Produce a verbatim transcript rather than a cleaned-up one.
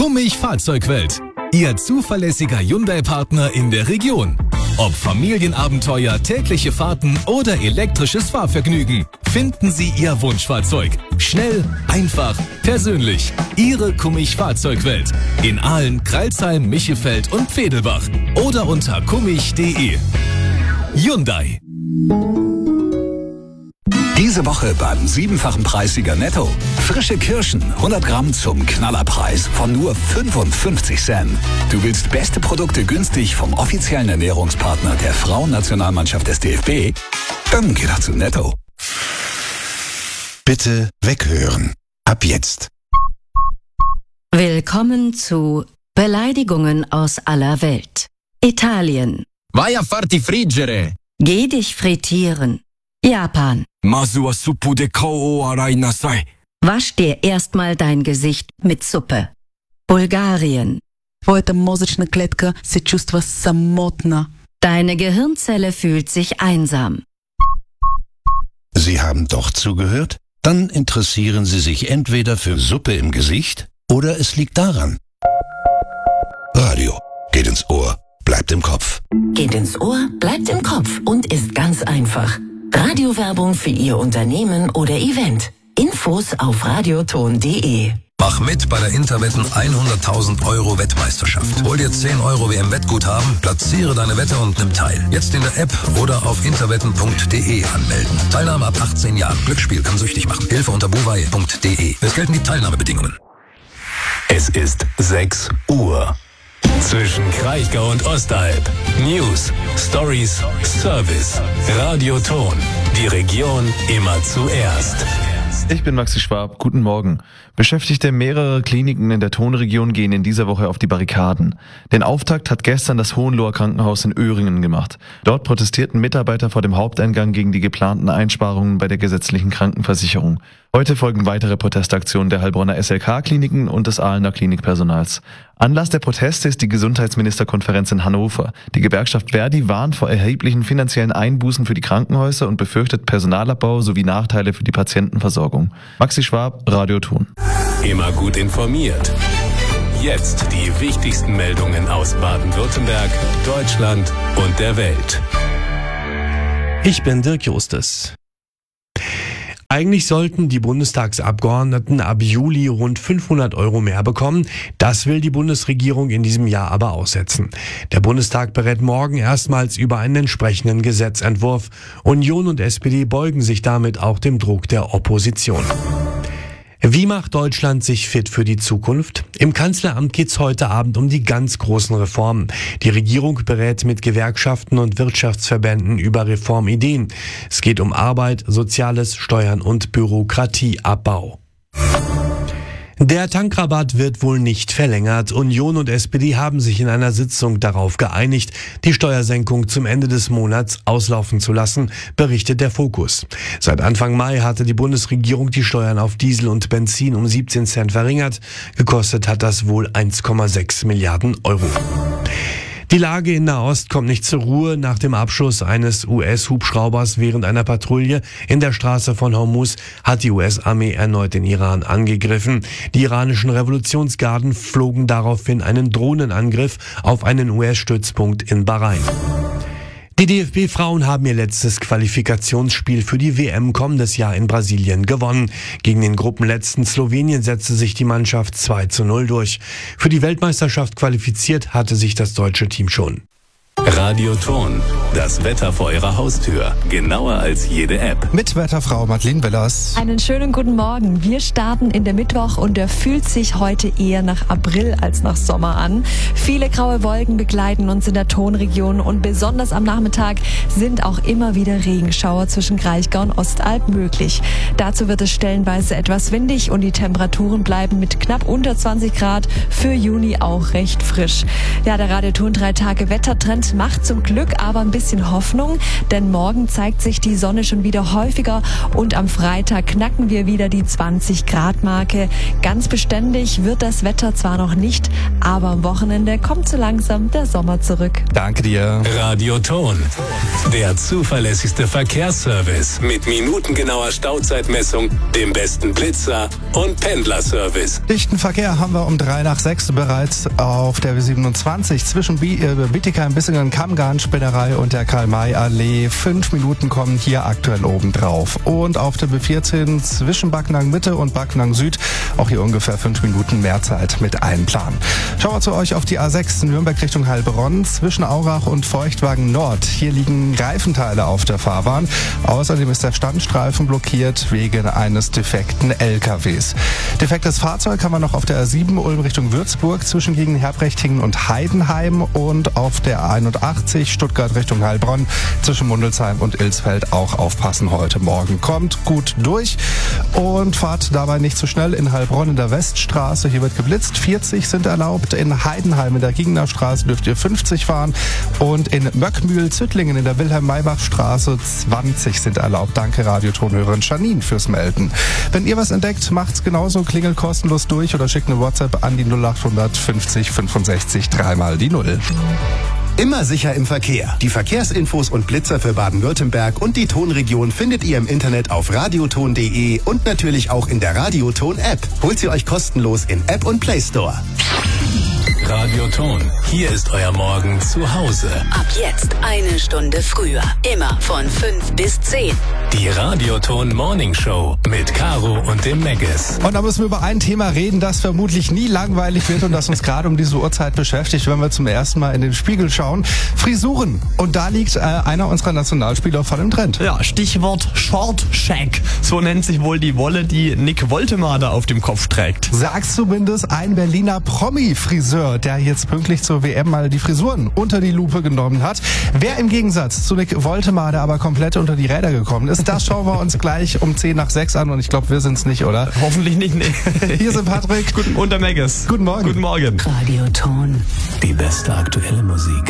Kummich Fahrzeugwelt. Ihr zuverlässiger Hyundai-Partner in der Region. Ob Familienabenteuer, tägliche Fahrten oder elektrisches Fahrvergnügen. Finden Sie Ihr Wunschfahrzeug. Schnell, einfach, persönlich. Ihre Kummich Fahrzeugwelt. In Aalen, Crailsheim, Michelfeld und Vedelbach. Oder unter kummich punkt de. Hyundai. Diese Woche beim siebenfachen Preissieger Netto. Frische Kirschen, hundert Gramm zum Knallerpreis von nur fünfundfünfzig Cent. Du willst beste Produkte günstig vom offiziellen Ernährungspartner der Frauennationalmannschaft des D F B? Dann geh doch zu Netto. Bitte weghören. Ab jetzt. Willkommen zu Beleidigungen aus aller Welt. Italien. Vai a farti friggere. Geh dich frittieren. Japan. Masu wa suppu de kao arai nasai. Wasch dir erstmal dein Gesicht mit Suppe. Bulgarien. Твоята мозъчна клетка се чувства самотна. Deine Gehirnzelle fühlt sich einsam. Sie haben doch zugehört? Dann interessieren Sie sich entweder für Suppe im Gesicht oder es liegt daran. Radio geht ins Ohr, bleibt im Kopf. Geht ins Ohr, bleibt im Kopf und ist ganz einfach. Radiowerbung für Ihr Unternehmen oder Event. Infos auf radioton punkt de. Mach mit bei der Interwetten hunderttausend Euro Wettmeisterschaft. Hol dir zehn Euro W M-Wettguthaben, platziere deine Wette und nimm teil. Jetzt in der App oder auf interwetten punkt de anmelden. Teilnahme ab achtzehn Jahren. Glücksspiel kann süchtig machen. Hilfe unter buwei punkt de. Es gelten die Teilnahmebedingungen. Es ist sechs Uhr. Zwischen Kraichgau und Ostalb. News, Stories, Service. Radioton. Die Region immer zuerst. Ich bin Maxi Schwab. Guten Morgen. Beschäftigte mehrerer Kliniken in der Tonregion gehen in dieser Woche auf die Barrikaden. Den Auftakt hat gestern das Hohenloher Krankenhaus in Öhringen gemacht. Dort protestierten Mitarbeiter vor dem Haupteingang gegen die geplanten Einsparungen bei der gesetzlichen Krankenversicherung. Heute folgen weitere Protestaktionen der Heilbronner S L K-Kliniken und des Ahlener Klinikpersonals. Anlass der Proteste ist die Gesundheitsministerkonferenz in Hannover. Die Gewerkschaft Verdi warnt vor erheblichen finanziellen Einbußen für die Krankenhäuser und befürchtet Personalabbau sowie Nachteile für die Patientenversorgung. Maxi Schwab, Radioton. Immer gut informiert. Jetzt die wichtigsten Meldungen aus Baden-Württemberg, Deutschland und der Welt. Ich bin Dirk Justus. Eigentlich sollten die Bundestagsabgeordneten ab Juli rund fünfhundert Euro mehr bekommen. Das will die Bundesregierung in diesem Jahr aber aussetzen. Der Bundestag berät morgen erstmals über einen entsprechenden Gesetzentwurf. Union und S P D beugen sich damit auch dem Druck der Opposition. Wie macht Deutschland sich fit für die Zukunft? Im Kanzleramt geht's heute Abend um die ganz großen Reformen. Die Regierung berät mit Gewerkschaften und Wirtschaftsverbänden über Reformideen. Es geht um Arbeit, Soziales, Steuern und Bürokratieabbau. Der Tankrabatt wird wohl nicht verlängert. Union und S P D haben sich in einer Sitzung darauf geeinigt, die Steuersenkung zum Ende des Monats auslaufen zu lassen, berichtet der Fokus. Seit Anfang Mai hatte die Bundesregierung die Steuern auf Diesel und Benzin um siebzehn Cent verringert. Gekostet hat das wohl eins Komma sechs Milliarden Euro. Die Lage in Nahost kommt nicht zur Ruhe. Nach dem Abschuss eines U S-Hubschraubers während einer Patrouille in der Straße von Hormuz hat die U S-Armee erneut den Iran angegriffen. Die iranischen Revolutionsgarden flogen daraufhin einen Drohnenangriff auf einen U S-Stützpunkt in Bahrain. Die D F B-Frauen haben ihr letztes Qualifikationsspiel für die W M kommendes Jahr in Brasilien gewonnen. Gegen den Gruppenletzten Slowenien setzte sich die Mannschaft zwei zu null durch. Für die Weltmeisterschaft qualifiziert hatte sich das deutsche Team schon. Radioton. Das Wetter vor Ihrer Haustür. Genauer als jede App. Mit Wetterfrau Madeleine Wellers. Einen schönen guten Morgen. Wir starten in der Mittwoch und der fühlt sich heute eher nach April als nach Sommer an. Viele graue Wolken begleiten uns in der Tonregion und besonders am Nachmittag sind auch immer wieder Regenschauer zwischen Kraichgau und Ostalb möglich. Dazu wird es stellenweise etwas windig und die Temperaturen bleiben mit knapp unter zwanzig Grad für Juni auch recht frisch. Ja, der Radioton drei Tage Wettertrend Das macht zum Glück aber ein bisschen Hoffnung, denn morgen zeigt sich die Sonne schon wieder häufiger und am Freitag knacken wir wieder die zwanzig Grad Marke. Ganz beständig wird das Wetter zwar noch nicht, aber am Wochenende kommt so langsam der Sommer zurück. Danke dir. Radioton, der zuverlässigste Verkehrsservice mit minutengenauer Stauzeitmessung, dem besten Blitzer und Pendlerservice. Dichten Verkehr haben wir um drei nach sechs bereits auf der B siebenundzwanzig zwischen Bietigheim, Bissingen, Kammgarn, Spinnerei und der Karl-May-Allee. Fünf Minuten kommen hier aktuell oben drauf. Und auf der B vierzehn zwischen Backnang Mitte und Backnang Süd auch hier ungefähr fünf Minuten mehr Zeit mit einplanen. Schauen wir zu euch auf die A sechs Nürnberg Richtung Heilbronn zwischen Aurach und Feuchtwagen Nord. Hier liegen Reifenteile auf der Fahrbahn. Außerdem ist der Standstreifen blockiert wegen eines defekten L K Ws. Defektes Fahrzeug haben wir noch auf der A sieben Ulm Richtung Würzburg zwischen gegen Herbrechtingen und Heidenheim und auf der A einundachtzig Stuttgart Richtung Heilbronn zwischen Mundelsheim und Ilsfeld auch aufpassen heute Morgen. Kommt gut durch und fahrt dabei nicht zu schnell in Heilbronn in der Weststraße. Hier wird geblitzt. vierzig sind erlaubt. In Heidenheim in der Giegener Straße dürft ihr fünfzig fahren und in Möckmühl-Züttlingen in der Wilhelm-Maybach-Straße zwanzig sind erlaubt. Danke Radiotonhörerin Janine fürs Melden. Wenn ihr was entdeckt, macht's genauso. Klingelt kostenlos durch oder schickt eine WhatsApp an die null acht fünfzig fünfundsechzig dreimal die Null. Immer sicher im Verkehr. Die Verkehrsinfos und Blitzer für Baden-Württemberg und die Tonregion findet ihr im Internet auf radioton punkt de und natürlich auch in der Radioton-App. Holt sie euch kostenlos in App und Play Store. Radioton, hier ist euer Morgen zu Hause. Ab jetzt eine Stunde früher. Immer von fünf bis zehn. Die Radioton Morning Show mit Caro und dem Megas. Und da müssen wir über ein Thema reden, das vermutlich nie langweilig wird und das uns gerade um diese Uhrzeit beschäftigt, wenn wir zum ersten Mal in den Spiegel schauen. Frisuren. Und da liegt äh, einer unserer Nationalspieler voll im Trend. Ja, Stichwort Short Shack. So nennt sich wohl die Wolle, die Nick Woltemade auf dem Kopf trägt. Sagt zumindest ein Berliner Promi-Friseur, der jetzt pünktlich zur W M mal die Frisuren unter die Lupe genommen hat. Wer im Gegensatz zu Nick Woltemade aber komplett unter die Räder gekommen ist, das schauen wir uns gleich um zehn nach sechs an und ich glaube, wir sind's nicht, oder? Hoffentlich nicht, nee. Hier sind Patrick Guten, und der Megas. Guten Morgen. Guten Morgen. Radioton. Die beste aktuelle Musik.